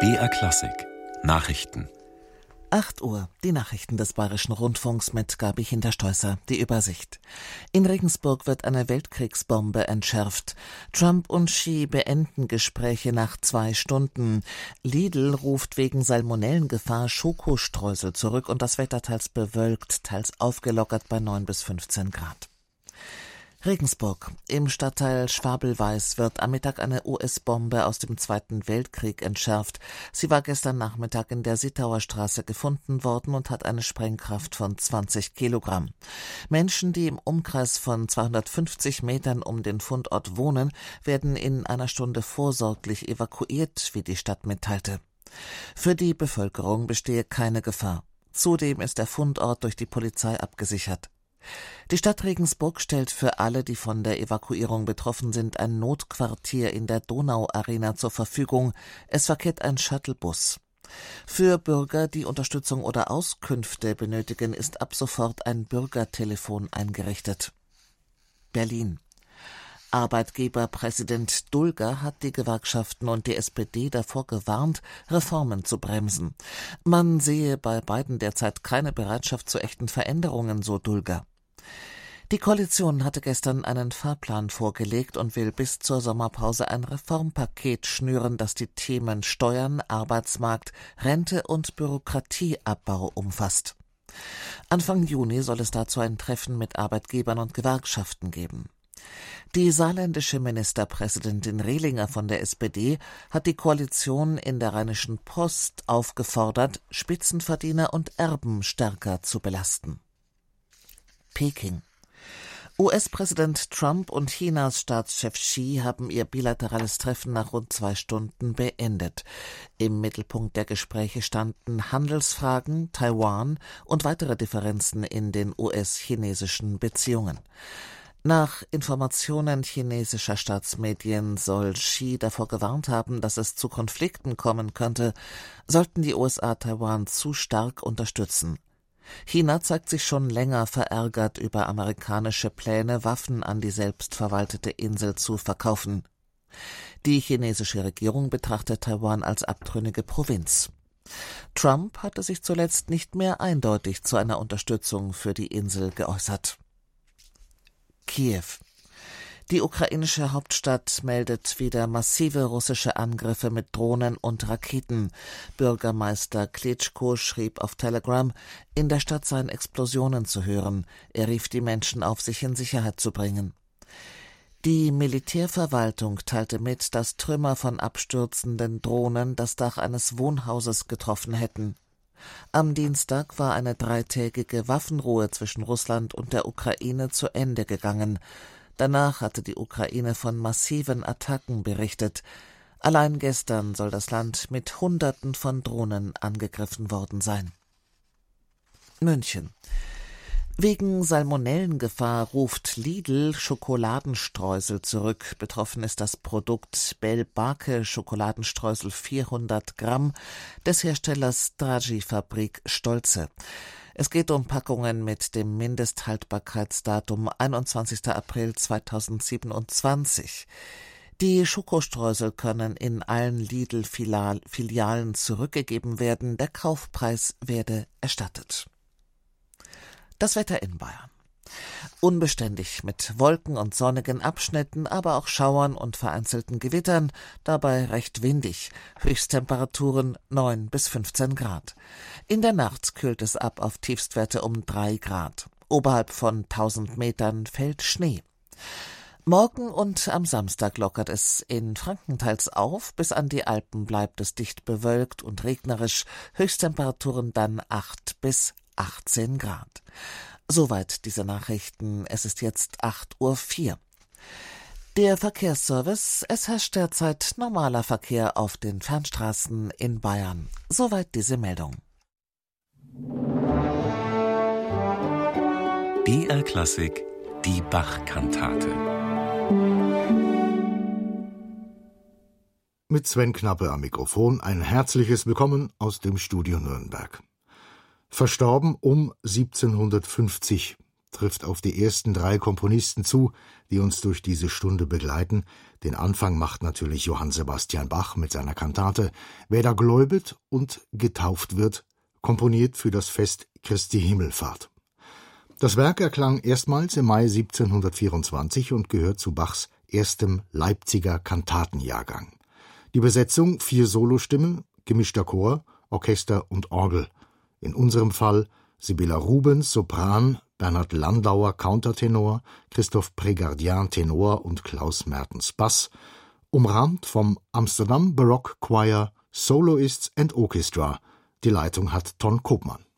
BR Klassik Nachrichten. 8 Uhr, die Nachrichten des Bayerischen Rundfunks mit Gabi Hinterstoisser, die Übersicht. In Regensburg wird eine Weltkriegsbombe entschärft. Trump und Xi beenden Gespräche nach 2 Stunden. Lidl ruft wegen Salmonellengefahr Schokostreusel zurück und das Wetter teils bewölkt, teils aufgelockert bei 9 bis 15 Grad. Regensburg. Im Stadtteil Schwabelweiß wird am Mittag eine US-Bombe aus dem Zweiten Weltkrieg entschärft. Sie war gestern Nachmittag in der Sittauer Straße gefunden worden und hat eine Sprengkraft von 20 Kilogramm. Menschen, die im Umkreis von 250 Metern um den Fundort wohnen, werden in einer Stunde vorsorglich evakuiert, wie die Stadt mitteilte. Für die Bevölkerung bestehe keine Gefahr. Zudem ist der Fundort durch die Polizei abgesichert. Die Stadt Regensburg stellt für alle, die von der Evakuierung betroffen sind, ein Notquartier in der Donau-Arena zur Verfügung. Es verkehrt ein Shuttlebus. Für Bürger, die Unterstützung oder Auskünfte benötigen, ist ab sofort ein Bürgertelefon eingerichtet. Berlin. Arbeitgeberpräsident Dulger hat die Gewerkschaften und die SPD davor gewarnt, Reformen zu bremsen. Man sehe bei beiden derzeit keine Bereitschaft zu echten Veränderungen, so Dulger. Die Koalition hatte gestern einen Fahrplan vorgelegt und will bis zur Sommerpause ein Reformpaket schnüren, das die Themen Steuern, Arbeitsmarkt, Rente und Bürokratieabbau umfasst. Anfang Juni soll es dazu ein Treffen mit Arbeitgebern und Gewerkschaften geben. Die saarländische Ministerpräsidentin Rehlinger von der SPD hat die Koalition in der Rheinischen Post aufgefordert, Spitzenverdiener und Erben stärker zu belasten. Peking. US-Präsident Trump und Chinas Staatschef Xi haben ihr bilaterales Treffen nach rund 2 Stunden beendet. Im Mittelpunkt der Gespräche standen Handelsfragen, Taiwan und weitere Differenzen in den US-chinesischen Beziehungen. Nach Informationen chinesischer Staatsmedien soll Xi davor gewarnt haben, dass es zu Konflikten kommen könnte, sollten die USA Taiwan zu stark unterstützen. China zeigt sich schon länger verärgert über amerikanische Pläne, Waffen an die selbstverwaltete Insel zu verkaufen. Die chinesische Regierung betrachtet Taiwan als abtrünnige Provinz. Trump hatte sich zuletzt nicht mehr eindeutig zu einer Unterstützung für die Insel geäußert. Kiew. Die ukrainische Hauptstadt meldet wieder massive russische Angriffe mit Drohnen und Raketen. Bürgermeister Klitschko schrieb auf Telegram, in der Stadt seien Explosionen zu hören. Er rief die Menschen auf, sich in Sicherheit zu bringen. Die Militärverwaltung teilte mit, dass Trümmer von abstürzenden Drohnen das Dach eines Wohnhauses getroffen hätten. Am Dienstag war eine 3-tägige Waffenruhe zwischen Russland und der Ukraine zu Ende gegangen. Danach hatte die Ukraine von massiven Attacken berichtet. Allein gestern soll das Land mit Hunderten von Drohnen angegriffen worden sein. München. Wegen Salmonellengefahr ruft Lidl Schokoladenstreusel zurück. Betroffen ist das Produkt Bell Barke Schokoladenstreusel 400 Gramm des Herstellers Draghi-Fabrik Stolze. Es geht um Packungen mit dem Mindesthaltbarkeitsdatum 21. April 2027. Die Schokostreusel können in allen Lidl-Filialen zurückgegeben werden. Der Kaufpreis werde erstattet. Das Wetter in Bayern. Unbeständig mit Wolken und sonnigen Abschnitten, aber auch Schauern und vereinzelten Gewittern, dabei recht windig. Höchsttemperaturen 9 bis 15 Grad. In der Nacht kühlt es ab auf Tiefstwerte um 3 Grad. Oberhalb von 1000 Metern fällt Schnee. Morgen und am Samstag lockert es in Franken teils auf, bis an die Alpen bleibt es dicht bewölkt und regnerisch, Höchsttemperaturen dann 8 bis 18 Grad. Soweit diese Nachrichten. Es ist jetzt 8:04 Uhr. Der Verkehrsservice. Es herrscht derzeit normaler Verkehr auf den Fernstraßen in Bayern. Soweit diese Meldung. BR Klassik, die Bach-Kantate. Mit Sven Knappe am Mikrofon ein herzliches Willkommen aus dem Studio Nürnberg. Verstorben um 1750, trifft auf die ersten 3 Komponisten zu, die uns durch diese Stunde begleiten. Den Anfang macht natürlich Johann Sebastian Bach mit seiner Kantate »Wer da gläubet und getauft wird«, komponiert für das Fest Christi Himmelfahrt. Das Werk erklang erstmals im Mai 1724 und gehört zu Bachs erstem Leipziger Kantatenjahrgang. Die Besetzung 4 Solostimmen, gemischter Chor, Orchester und Orgel. In unserem Fall Sibylla Rubens, Sopran, Bernhard Landauer, Countertenor, Christoph Pregardian, Tenor und Klaus Mertens, Bass, umrahmt vom Amsterdam Baroque Choir, Soloists and Orchestra. Die Leitung hat Ton Koopman.